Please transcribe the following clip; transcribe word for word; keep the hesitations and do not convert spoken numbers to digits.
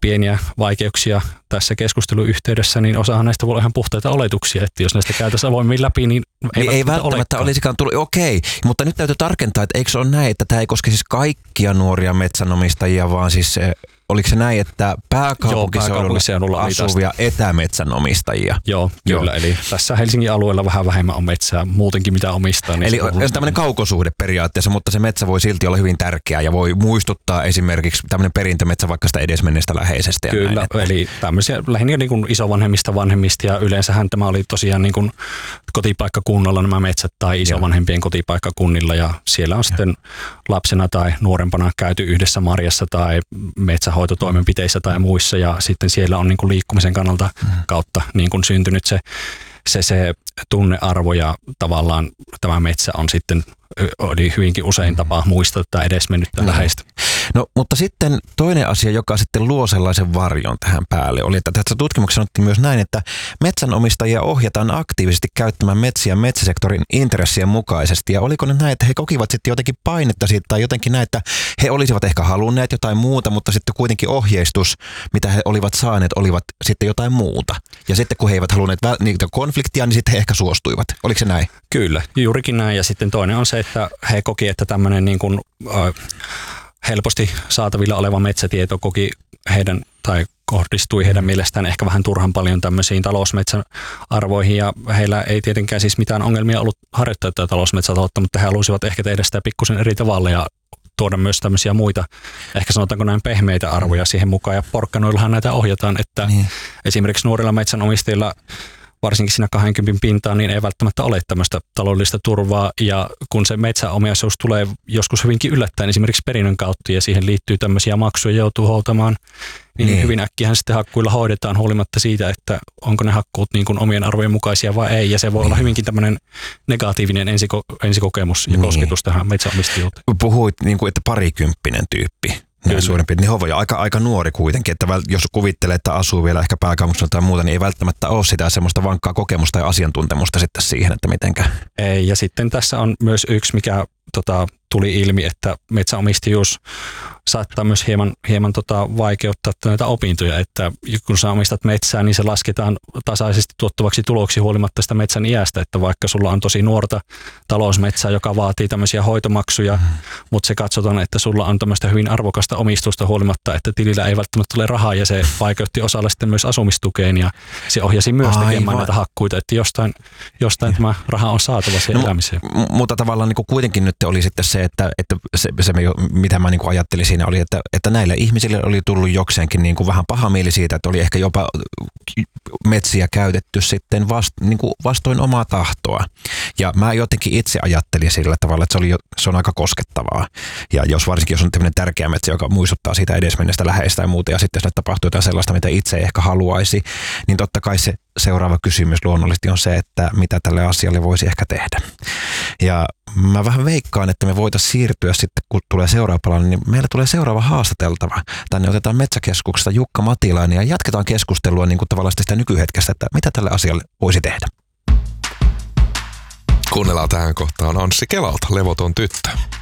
pieniä vaikeuksia tässä keskustelun yhteydessä, niin osahan näistä voi olla ihan puhtaita oletuksia, että jos näistä käytäisiin avoimmin läpi, niin ei, niin ei välttämättä olisikaan tullut. Okei, mutta nyt täytyy tarkentaa, että eikö se ole näin, että tämä ei koske siis kaikkia nuoria metsänomistajia, vaan siis oliko se näin, että pääkaupunkiseudulla asuvia etämetsänomistajia? Joo, kyllä. Joo. Eli tässä Helsingin alueella vähän vähemmän on metsää muutenkin mitä omistaa. Niin eli on tämmöinen kaukosuhde periaatteessa, mutta se metsä voi silti olla hyvin tärkeä ja voi muistuttaa esimerkiksi tämmöinen perintömetsä vaikka sitä edesmenneestä läheisestä. Kyllä, näin, että eli tämmöisiä lähinnä niin kuin isovanhemmista, vanhemmista ja yleensähän tämä oli tosiaan niin kuin kotipaikkakunnalla nämä metsät tai isovanhempien kotipaikkakunnilla ja siellä on sitten lapsena tai nuorempana käyty yhdessä marjassa tai metsähoitotoimenpiteissä tai muissa ja sitten siellä on niin kuin liikkumisen kannalta kautta niin kuin syntynyt se, se, se tunnearvo ja tavallaan tämä metsä on sitten oli hyvinkin usein tapa muistaa tätä edesmennyttä läheistä. No, mutta sitten toinen asia, joka sitten luo sellaisen varjon tähän päälle, oli, että tässä tutkimuksessa sanottiin myös näin, että metsänomistajia ohjataan aktiivisesti käyttämään metsiä metsäsektorin intressien mukaisesti. Ja oliko ne näin, että he kokivat sitten jotenkin painetta siitä tai jotenkin näin, että he olisivat ehkä halunneet jotain muuta, mutta sitten kuitenkin ohjeistus, mitä he olivat saaneet, olivat sitten jotain muuta. Ja sitten kun he eivät halunneet niitä konfliktia, niin sitten he ehkä suostuivat. Oliko se näin? Kyllä, juurikin näin. Ja sitten toinen on se, että he koki, että tämmöinen niin kuin, äh, helposti saatavilla oleva metsätieto koki heidän tai kohdistui heidän mielestään ehkä vähän turhan paljon tämmöisiin talousmetsäarvoihin ja heillä ei tietenkään siis mitään ongelmia ollut harjoittaa tätä talousmetsätaloutta, mutta he halusivat ehkä tehdä sitä pikkusen eri tavalla ja tuoda myös tämmöisiä muita, ehkä sanotaanko näin pehmeitä arvoja siihen mukaan ja porkkanoillahan näitä ohjataan, että niin. Esimerkiksi nuorilla metsänomistajilla varsinkin siinä kaksikymmentä pintaan, niin ei välttämättä ole tämmöistä taloudellista turvaa. Ja kun se metsäomaisuus tulee joskus hyvinkin yllättäen esimerkiksi perinnön kautta ja siihen liittyy tämmöisiä maksuja joutuu hoitamaan, niin, niin hyvin äkkiähän sitten hakkuilla hoidetaan huolimatta siitä, että onko ne hakkuut niin kuin omien arvojen mukaisia vai ei. Ja se voi niin olla hyvinkin tämmöinen negatiivinen ensiko- ensikokemus ja niin kosketus tähän metsäomistajuuteen. Puhuit niin kuin, että parikymppinen tyyppi. Suurin piirtein, niin hovoja, aika, aika nuori kuitenkin, että jos kuvittelee, että asuu vielä ehkä pääkaupunkiseudulla tai muuta, niin ei välttämättä ole sitä semmoista vankkaa kokemusta ja asiantuntemusta sitten siihen, että mitenkä. Ei, ja sitten tässä on myös yksi, mikä tota, tuli ilmi, että metsäomistajuus saattaa myös hieman, hieman tota, vaikeuttaa näitä opintoja, että kun sä omistat metsää, niin se lasketaan tasaisesti tuottavaksi tuloksi huolimatta sitä metsän iästä, että vaikka sulla on tosi nuorta talousmetsää, joka vaatii tämmöisiä hoitomaksuja, mm. mutta se katsotaan, että sulla on tämmöistä hyvin arvokasta omistusta huolimatta, että tilillä ei välttämättä tule rahaa ja se vaikeutti osalle sitten myös asumistukeen ja se ohjasi myös Aivan. tekemään näitä hakkuita, että jostain, jostain tämä raha on saatava siihen no, elämiseen. M- mutta tavallaan niin kuin kuitenkin nyt oli sitten se, että, että se, se mitä mä niin kuin ajattelin siinä oli, että, että näille ihmisille oli tullut jokseenkin niin kuin vähän paha mieli siitä, että oli ehkä jopa metsiä käytetty sitten vast, niin kuin vastoin omaa tahtoa. Ja mä jotenkin itse ajattelin sillä tavalla, että se, oli, se on aika koskettavaa. Ja jos varsinkin jos on tämmöinen tärkeä metsä, joka muistuttaa siitä edesmenneestä läheistä ja muuta, ja sitten jos tapahtuu jotain sellaista, mitä itse ei ehkä haluaisi, niin totta kai se seuraava kysymys luonnollisesti on se, että mitä tälle asialle voisi ehkä tehdä. Ja mä vähän veikkaan, että me voitaisiin siirtyä sitten, kun tulee seuraava palanen, niin meillä tulee seuraava haastateltava. Tänne otetaan Metsäkeskuksesta Jukka Matilainen ja jatketaan keskustelua niin kuin tavallaan sitä nykyhetkestä, että mitä tälle asialle voisi tehdä. Kuunnellaan tähän kohtaan Anssi Kelalta, Levoton tyttö.